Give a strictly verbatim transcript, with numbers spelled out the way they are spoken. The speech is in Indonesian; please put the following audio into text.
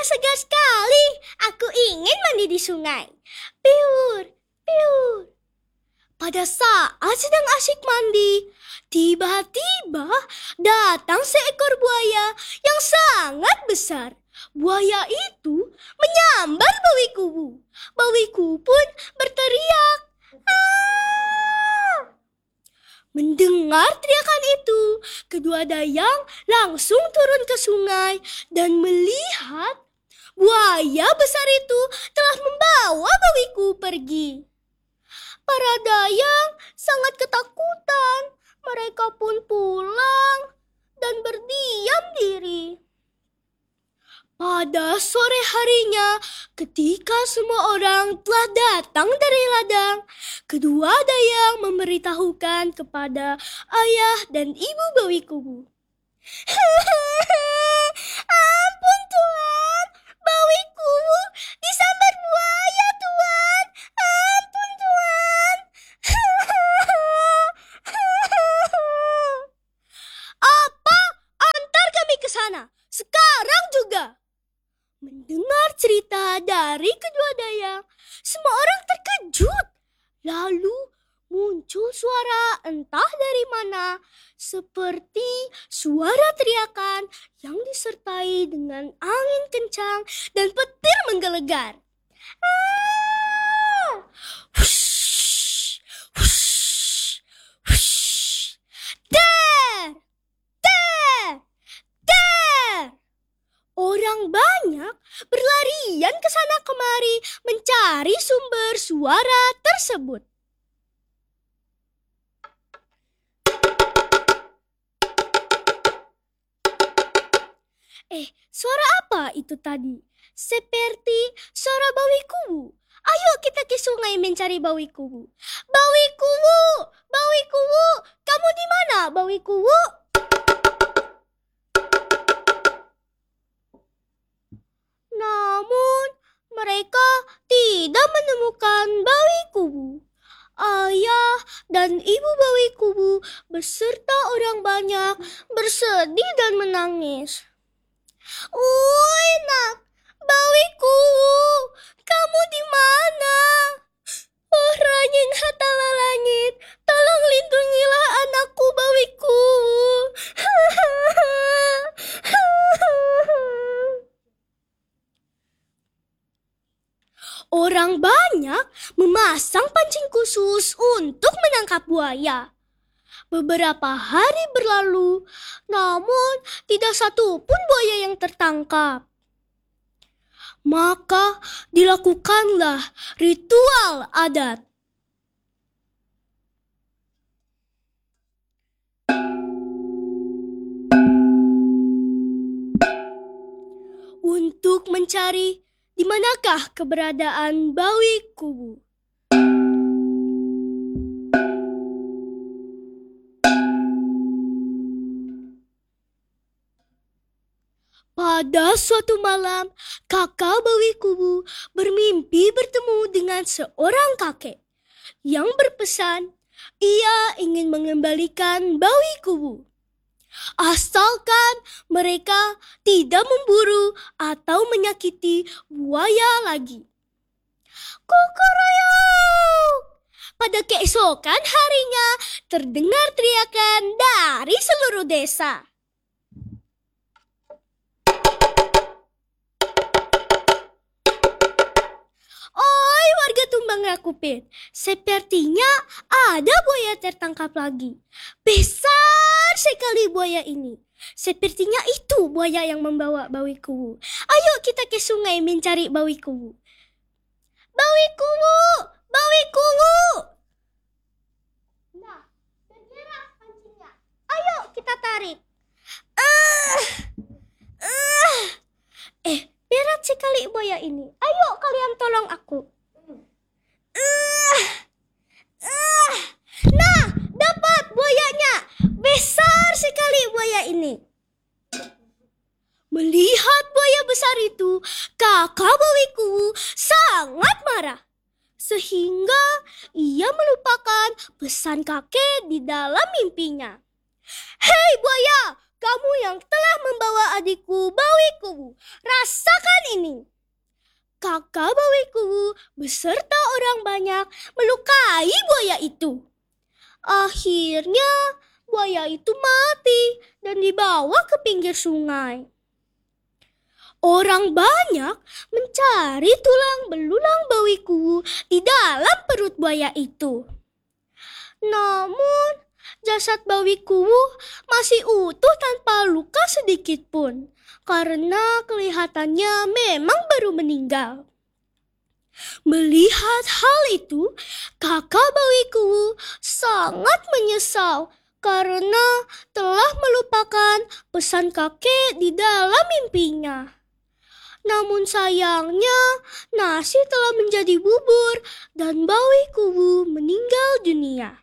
airnya segar sekali. Aku ingin mandi di sungai. Piur, piur. Pada saat sedang asyik mandi, tiba-tiba datang seekor buaya yang sangat besar. Buaya itu menyambar bawiku. Bawiku pun berteriak. Ah! Mendengar teriakan itu, kedua dayang langsung turun ke sungai dan melihat buaya besar itu telah membawa bawiku pergi. Para dayang sangat ketakutan. Mereka pun pulang dan berdiam diri. Pada sore harinya, ketika semua orang telah datang dari ladang, kedua dayang memberitahukan kepada ayah dan ibu bawiku. Ampun Tuan, bawiku disambar buaya Tuan. Ampun Tuan. Apa? Antar kami ke sana, sekarang juga. Mendengar cerita dari kedua dayang, semua orang terkejut. Lalu muncul suara entah dari mana, seperti suara teriakan yang disertai dengan angin kencang dan petir menggelegar. Ah! Hush, hush, hush. Der, der, der. Orang banyak berlarian ke sana kemari mencari sumber suara tersebut. Eh, suara apa itu tadi? Seperti suara bawiku. Ayo kita ke sungai mencari bawiku. Bawiku, bawiku, kamu di mana bawiku? Namun mereka tidak menemukan bawiku. Ayah dan ibu bawiku beserta orang banyak bersedih dan menangis. Woi nak, bawiku, kamu di mana? Oh Ranying Hatala Langit, tolong lindungilah anakku bawiku. Orang banyak memasang pancing khusus untuk menangkap buaya. Beberapa hari berlalu, namun tidak satu pun buaya yang tertangkap. Maka dilakukanlah ritual adat. Untuk mencari di manakah keberadaan bawiku. Pada suatu malam, kakak bawiku bermimpi bertemu dengan seorang kakek yang berpesan ia ingin mengembalikan bawiku. Asalkan mereka tidak memburu atau menyakiti buaya lagi. Kokorayok! Pada keesokan harinya terdengar teriakan dari seluruh desa. Oi warga Tumbang Rakupit, sepertinya ada buaya tertangkap lagi. Besar sekali buaya ini. Sepertinya itu buaya yang membawa bawiku. Ayo kita ke sungai mencari bawiku. Bawiku, bawiku. Nah, bergerak pancingnya. Ayo kita tarik. Uh, uh. Eh, berat sekali buaya ini. Ayo kalian tolong aku. Uh, uh. Nah, dapat buayanya. Besar sekali buaya ini. Melihat buaya besar itu, kakak bawiku sangat marah. Sehingga ia melupakan pesan kakek di dalam mimpinya. Hei buaya, kamu yang telah membawa membawa adikku Bawi Kuwu. Rasakan ini. Kakak Bawi Kuwu beserta orang banyak melukai buaya itu. Akhirnya buaya itu mati dan dibawa ke pinggir sungai. Orang banyak mencari tulang belulang Bawi Kuwu di dalam perut buaya itu. Namun jasad Bawi Kuwu masih utuh tanpa luka sedikit pun, karena kelihatannya memang baru meninggal. Melihat hal itu, kakak Bawi Kuwu sangat menyesal karena telah melupakan pesan kakek di dalam mimpinya. Namun sayangnya, nasi telah menjadi bubur dan Bawi Kuwu meninggal dunia.